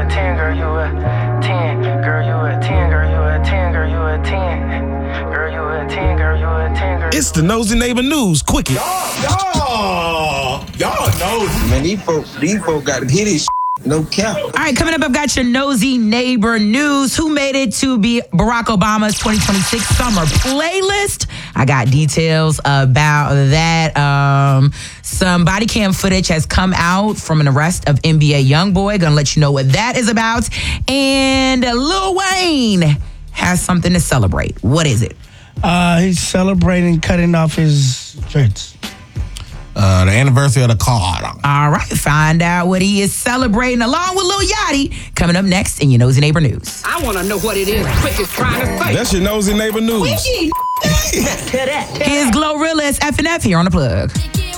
10, girl, you a 10. Girl, you a 10, girl, you a 10, girl, you a 10. Girl, you a 10, girl, you a 10, girl. It's the Nosy Neighbor News. Quickie. Y'all nosy. Man, these folk got to hit this. No cap. All right, coming up, I've got your Nosy Neighbor News. Who made it to be Barack Obama's 2026 summer playlist? I got details about that. Some body cam footage has come out from an arrest of NBA YoungBoy. Gonna let you know what that is about. And Lil Wayne has something to celebrate. What is it? He's celebrating cutting off his dreads. The anniversary of the car. All right, find out what he is celebrating along with Lil Yachty. Coming up next in your Nosy Neighbor News. I want to know what it is Quick is trying to say. That's your Nosy Neighbor News. Here's Glorilla, it's FNF here on The Plug.